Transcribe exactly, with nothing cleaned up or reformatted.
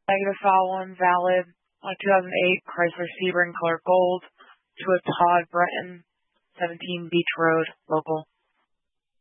Negative file one valid on a two thousand eight Chrysler Sebring color gold to a Todd Breton, seventeen Beach Road, local.